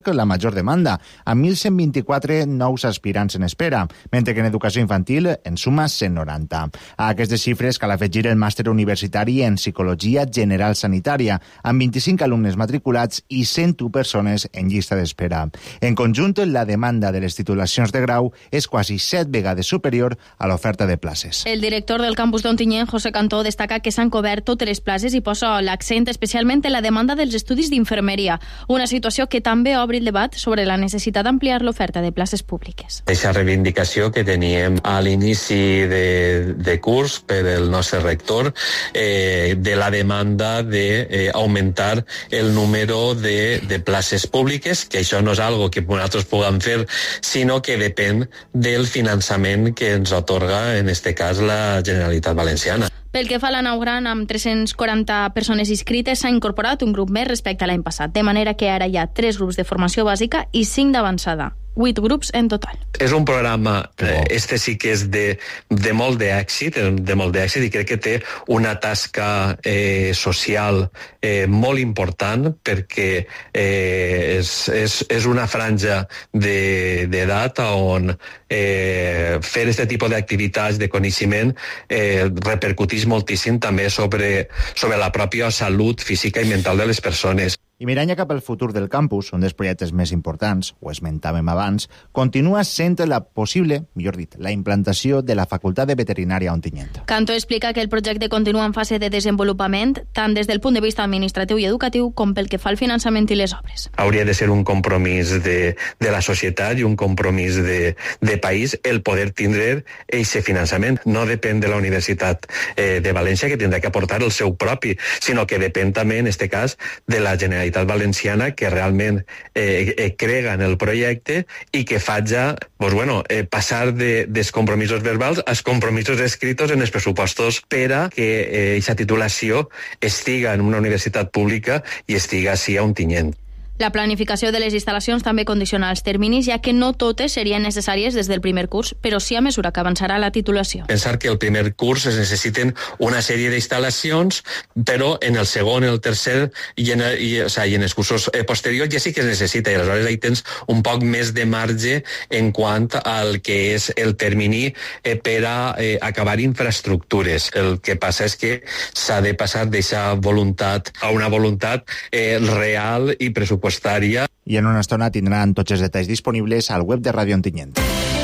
la major demanda, amb 1.124 nous aspirants en espera, mentre que en educació infantil en suma 190. A aquestes xifres cal afegir el màster universitari en Psicologia General Sanitària, amb 25 alumnes matriculats i 101 persones en llista d'espera. En conjunt, la demanda de les titulacions de grau és quasi 7 vegades superior a l'oferta de places. El director del campus d'Ontinyent, José Cantó, destaca que s'han cobert totes les places i posa l'accent especialment en la demanda dels estudis d'infermeria, una situació que també obre el debat sobre la necessitat d'ampliar l'oferta de places públiques. Aquesta reivindicació que teníem a l'inici de curs per el nostre rector de la demanda d'augmentar el número de places públiques, que això no és algo que nosaltres puguem fer, sinó que depèn del finançament que ens atorga, en este cas, la Generalitat Valenciana. Pel que fa a la nau gran, amb 340 persones inscrites, s'ha incorporat un grup més respecte a l'any passat, de manera que ara hi ha 3 grups de formació bàsica i 5 d'avançada. 8 grups en total. És un programa, este sí que és de molt d'èxit, i crec que té una tasca social molt important, perquè és una franja d'edat on fer aquest tipus d'activitats de coneixement repercuteix moltíssim també sobre la pròpia salut física i mental de les persones. I mirant ja cap al futur del campus, un dels projectes més importants, ho esmentàvem abans, continua sent la possible, millor dit, la implantació de la Facultat de Veterinària a Ontinyent. Cantó explica que el projecte continua en fase de desenvolupament, tant des del punt de vista administratiu i educatiu com pel que fa al finançament i les obres. Hauria de ser un compromís de la societat i un compromís de país el poder tindre aquest finançament. No depèn de la Universitat de València, que tindrà que aportar el seu propi, sinó que depèn també, en aquest cas, de la Generalitat Valenciana, que realment crega en el projecte i que faja passar dels compromisos verbals als compromisos escritos en els pressupostos per a que aquesta titulació estiga en una universitat pública i estiga així a Ontinyent. La planificació de les instal·lacions també condiciona els terminis, ja que no totes serien necessàries des del primer curs, però sí a mesura que avançarà la titulació. Pensar que el primer curs es necessiten una sèrie d'instal·lacions, però en el segon, el tercer i en els cursos posteriors ja sí que es necessita, i aleshores ahí tens un poc més de marge en quant al que és el termini per a acabar infraestructures. El que passa és que s'ha de passar d'aquesta voluntat a una voluntat real i pressupostària. I en una estona tindran tots els detalls disponibles al web de Ràdio Ontinyent.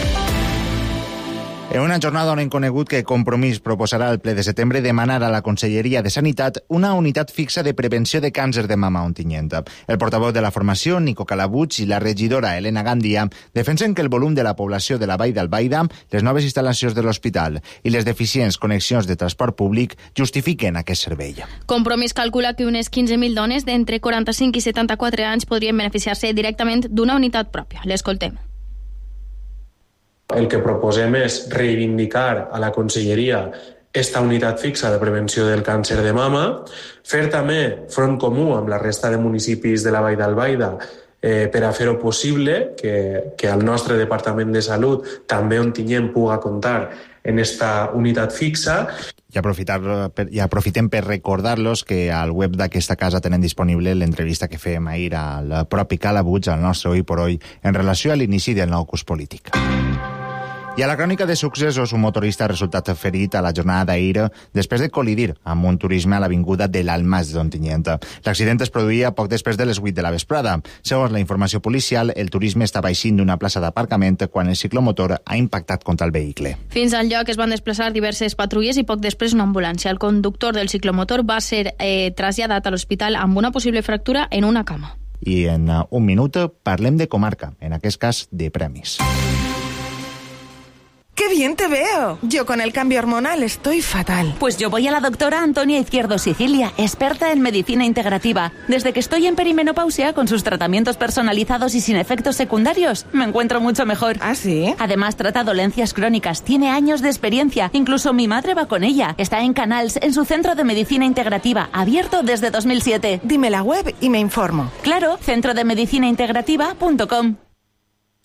En una jornada on hem conegut que Compromís proposarà al ple de setembre demanar a la Conselleria de Sanitat una unitat fixa de prevenció de càncer de mama a Ontinyent. El portaveu de la formació, Nico Calabuig, i la regidora Elena Gandia defensen que el volum de la població de la Vall d'Albaida, les noves instal·lacions de l'hospital i les deficients connexions de transport públic justifiquen aquest servei. Compromís calcula que unes 15.000 dones d'entre 45 i 74 anys podrien beneficiar-se directament d'una unitat pròpia. L'escoltem. El que proposem és reivindicar a la Conselleria esta unitat fixa de prevenció del càncer de mama, fer també front comú amb la resta de municipis de la Vall d'Albaida per a fer-ho possible, que el nostre Departament de Salut també Ontinyent puga comptar en esta unitat fixa. I aprofitem per recordar-los que al web d'aquesta casa tenen disponible l'entrevista que fèiem ahir al propi Calabuig, al nostre Hoy por Hoy, en relació a l'inici del nou curs polític. I a la crònica de successos, un motorista ha resultat ferit a la jornada d'ahir després de col·lidir amb un turisme a l'avinguda de l'Almàs d'Ontinyent. L'accident es produïa poc després de les 8 de la vesprada. Segons la informació policial, el turisme estava eixint d'una plaça d'aparcament quan el ciclomotor ha impactat contra el vehicle. Fins al lloc es van desplaçar diverses patrulles i poc després una ambulància. El conductor del ciclomotor va ser traslladat a l'hospital amb una possible fractura en una cama. I en un minut parlem de comarca, en aquest cas de premis. ¡Qué bien te veo! Yo con el cambio hormonal estoy fatal. Pues yo voy a la doctora Antonia Izquierdo Sicilia, experta en medicina integrativa. Desde que estoy en perimenopausia, con sus tratamientos personalizados y sin efectos secundarios, me encuentro mucho mejor. ¿Ah, sí? Además, trata dolencias crónicas, tiene años de experiencia. Incluso mi madre va con ella. Está en Canals, en su centro de medicina integrativa, abierto desde 2007. Dime la web y me informo. Claro, centrodemedicinaintegrativa.com.